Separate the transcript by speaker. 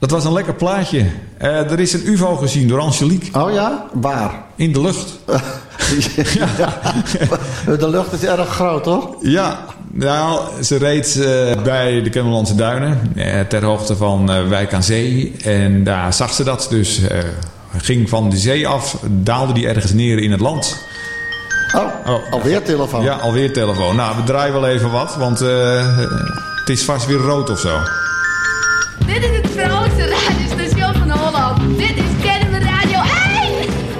Speaker 1: Dat was een lekker plaatje. Er is een UFO gezien door Angelique.
Speaker 2: Oh ja? Waar?
Speaker 1: In de lucht.
Speaker 2: De lucht is erg groot, hoor.
Speaker 1: Ja, nou, ze reed bij de Kennemerlandse Duinen. Ter hoogte van Wijk aan Zee. En daar zag ze dat. Dus ging van de zee af. Daalde die ergens neer in het land.
Speaker 2: Alweer telefoon.
Speaker 1: Ja, alweer telefoon. Nou, we draaien wel even wat. Want het is vast weer rood of zo.